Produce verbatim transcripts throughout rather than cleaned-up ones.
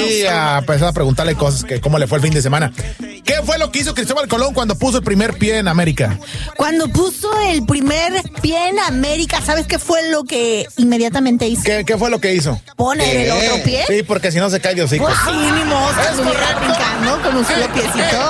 y a empezar a preguntarle cosas, que cómo le fue el fin de semana. ¿Qué fue lo que hizo Cristóbal Colón cuando puso el primer pie en América? Cuando puso el primer pie en América, ¿sabes qué fue lo que inmediatamente hizo? ¿Qué, qué fue lo que hizo? ¿Poner el otro pie? Sí, porque si no se cae de hocico. Pues sí, ni modo, Es estuviera correcto. brincando con un solo piecito.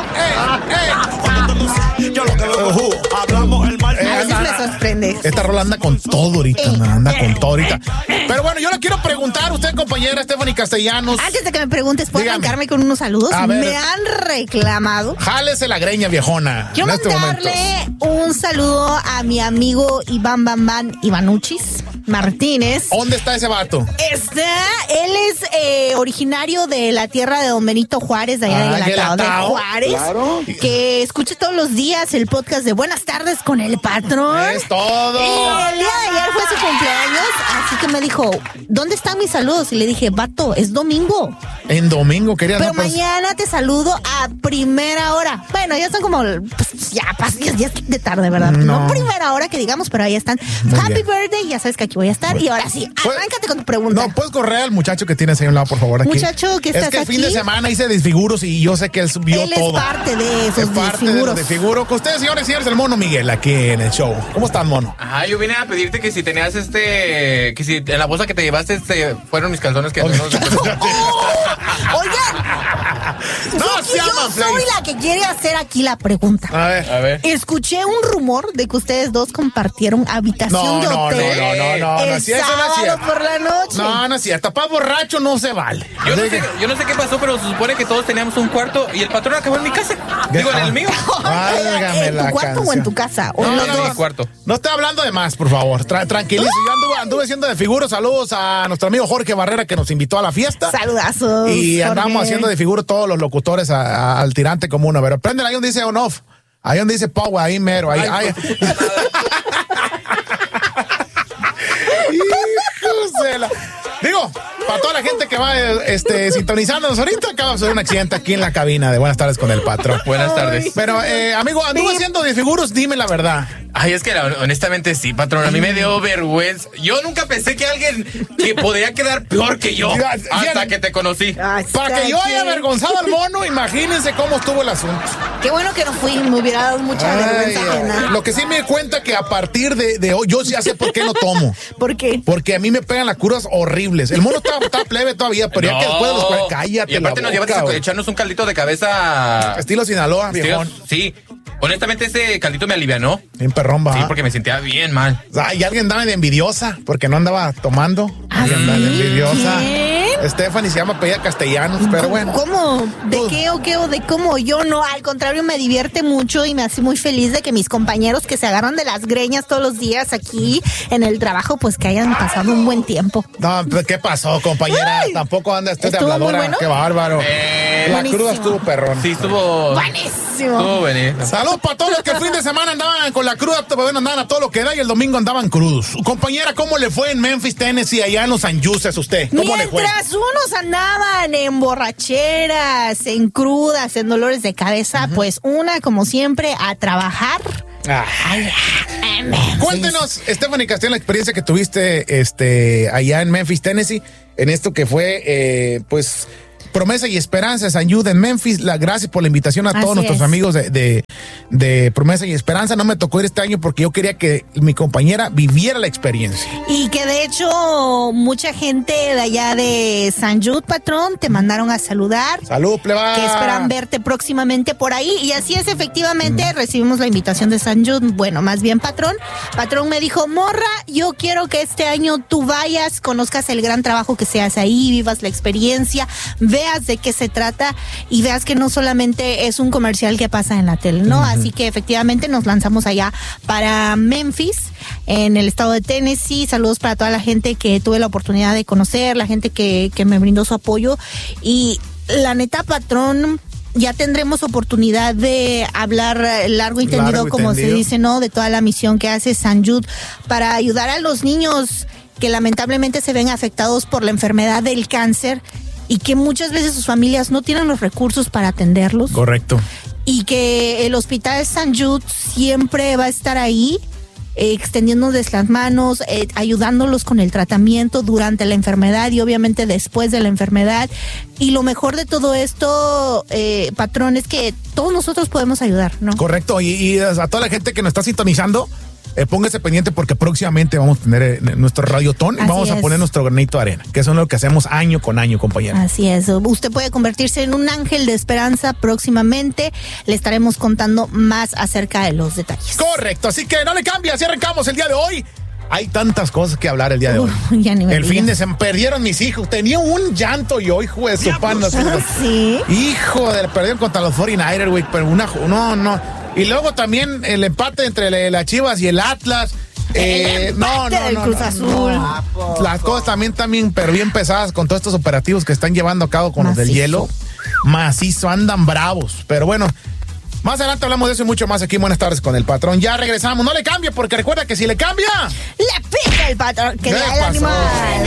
Yo lo que veo, uh, hablamos el mal. A veces me sorprende. Esta rola anda con todo ahorita, man, anda con todo ahorita. Pero bueno, yo le quiero preguntar a usted, compañera Stephanie Castellanos. Antes de que me preguntes, ¿puedo Dígame. arrancarme con unos saludos? A ver. Me han reclamado. Jálese la greña, viejona. Quiero en este mandarle momento. un saludo a mi amigo Iván Bambán Ivanuchis Martínez. ¿Dónde está ese vato? Está, él es eh, originario de la tierra de Don Benito Juárez, de allá Ah, de Guelatao, de Guelatao. Juárez, Claro. que escucha todos los días el podcast de Buenas Tardes con el Patrón. Es todo. Y el día de ayer fue su cumpleaños, así que me dijo, ¿dónde están mis saludos? Y le dije, vato, es domingo. En domingo quería. Pero no, pues, mañana te saludo a primera hora. Bueno, ya son como, pues, ya, pas- ya, ya es de tarde, ¿verdad? No. No. primera hora que digamos, pero ahí están. Muy Happy bien. birthday, ya sabes que aquí voy a estar. Y ahora sí, Pues- arráncate con tu pregunta. No, puedes correr al muchacho que tienes ahí a un lado, por favor. Aquí. Muchacho, que Es estás que el fin de aquí. semana hice desfiguros y yo sé que él subió Él todo. es parte de esos Es parte de desfiguros. los desfiguros. Con ustedes, señores y señores, el Mono Miguel, aquí en el show. ¿Cómo están, Mono? Ajá, yo vine a pedirte que si tenías este, que si en la bolsa que te llevaste este, fueron mis calzones que no nos Oh, oigan, No, yo, se yo llaman, soy Flex. la que quiere hacer aquí la pregunta. A ver. A ver. Escuché un rumor de que ustedes dos compartieron habitación No, de no, no, hotel no, no, no, el no, si eso no es sábado cierto. por la noche. No, no es cierto. Para borracho no se vale. Yo no, Así sé, que- yo no sé qué pasó, pero se supone que todos teníamos un cuarto y el patrón acabó en mi casa. Digo, en el mío. Válgame ¿En la tu cuarto o en tu casa? ¿O No, en No, los en dos? mi cuarto. No estoy hablando de más, por favor. Tra- tranquilice. Yo anduve, anduve haciendo de figuros. Saludos a nuestro amigo Jorge Barrera que nos invitó a la fiesta. Saludazos. Y Jorge. andamos haciendo de figuro todos los locutores a- a- al tirante como uno. Pero prende ahí donde dice on off. Ahí donde dice power, ahí mero. Ahí, ahí. Hijos de la- Digo, para toda la gente que va este, sintonizándonos ahorita, acaba de ser un accidente aquí en la cabina de Buenas Tardes con el Patrón. Buenas tardes. Pero, eh, amigo, anduve haciendo de figuros, dime la verdad. Ay, es que la- honestamente sí, patrón. A mí me dio vergüenza. Yo nunca pensé que alguien que podría quedar peor que yo Ya, hasta ya- que te conocí. Ay, Para que yo haya cállate. avergonzado al mono, imagínense cómo estuvo el asunto. Qué bueno que no fui, me hubiera dado mucha Ay, vergüenza ay, ajena. lo que sí me di cuenta que a partir de, de hoy, yo ya sé por qué no tomo. ¿Por qué? Porque a mí me pegan las curas horribles. El mono está, está plebe todavía, pero ya que después de los cuarenta, cállate. Y aparte la nos boca, llevaste a güey. echarnos un caldito de cabeza. Estilo Sinaloa, Estilo- viejón. Sí. Honestamente, ese caldito me alivianó. Bien perrón, va. Sí, porque me sentía bien mal. Ay, alguien andaba de envidiosa porque no andaba tomando. ¿Ah, Alguien andaba de sí? envidiosa. ¿Quién? Stephanie se llama Pedida Castellanos, pero bueno. ¿Cómo? ¿De Tú. qué o qué o de cómo? Yo no, al contrario, me divierte mucho y me hace muy feliz de que mis compañeros que se agarran de las greñas todos los días aquí en el trabajo, pues que hayan pasado un buen tiempo. No, pues, ¿qué pasó, compañera? Ay. Tampoco anda usted de ¿Estuvo muy habladora. bueno? Qué bárbaro. Eh, La buenísimo. cruda estuvo perrón. Sí, estuvo. Buenísimo. Estuvo buenísimo. Saludos para todos los que el fin de semana andaban con la cruda, bueno, andaban a todo lo que da y el domingo andaban crudos. Compañera, ¿cómo le fue en Memphis, Tennessee, allá en los Anjuses usted? ¿Cómo le fue? Mientras unos andaban en borracheras, en crudas, en dolores de cabeza, pues una, como siempre, a trabajar. Ah. Ay, ay, Memphis. Cuéntenos, Stephanie Castillo, la experiencia que tuviste este, allá en Memphis, Tennessee, en esto que fue, eh, pues, Promesa y Esperanza, San Jude en Memphis. La, gracias por la invitación a todos Así nuestros es. amigos de, de, de Promesa y Esperanza. No me tocó ir este año porque yo quería que mi compañera viviera la experiencia. Y que de hecho mucha gente de allá de San Jude, patrón, te mandaron a saludar. Salud, pleba. Que esperan verte próximamente por ahí. Y así es, efectivamente, recibimos la invitación de San Jude. Bueno, más bien, patrón. Patrón me dijo, morra, yo quiero que este año tú vayas, conozcas el gran trabajo que se hace ahí, vivas la experiencia, veas de qué se trata y veas que no solamente es un comercial que pasa en la tele, ¿no? Uh-huh. Así que efectivamente nos lanzamos allá para Memphis, en el estado de Tennessee. Saludos para toda la gente que tuve la oportunidad de conocer, la gente que, que me brindó su apoyo. Y la neta, patrón, ya tendremos oportunidad de hablar largo y tendido, Largo y como tendido. se dice, ¿no? De toda la misión que hace San Jude para ayudar a los niños que lamentablemente se ven afectados por la enfermedad del cáncer y que muchas veces sus familias no tienen los recursos para atenderlos. Correcto. Y que el Hospital San Jude siempre va a estar ahí eh, extendiéndoles las manos, eh, ayudándolos con el tratamiento durante la enfermedad y obviamente después de la enfermedad. Y lo mejor de todo esto, eh, patrón, es que todos nosotros podemos ayudar, ¿no? Correcto, y, y a toda la gente que nos está sintonizando, Eh, póngase pendiente porque próximamente vamos a tener eh, nuestro radiotón y Así vamos a es. poner nuestro granito de arena, que eso es lo que hacemos año con año, compañero. Así es, usted puede convertirse en un ángel de esperanza próximamente. Le estaremos contando más acerca de los detalles. Correcto, así que no le cambie, así arrancamos el día de hoy. Hay tantas cosas que hablar el día de hoy. Uh, ya ni me el digas. fin de semana perdieron mis hijos. Tenía un llanto yo, hijo de su pan. Ah, sí. Hijo de, perdieron contra los cuarenta y nueve ers, güey. Pero una, no, no. Y luego también el empate entre la- las Chivas y el Atlas. Eh, El no, empate no, del no, Cruz no, Azul. no. Las cosas también, también, pero bien pesadas con todos estos operativos que están llevando a cabo con los del Macizo. hielo. Macizo, andan bravos. Pero bueno, más adelante hablamos de eso y mucho más aquí en Buenas Tardes con el Patrón. Ya regresamos. No le cambie, porque recuerda que si le cambia... Le pica el patrón, que ¿Qué le da el pasó? animal.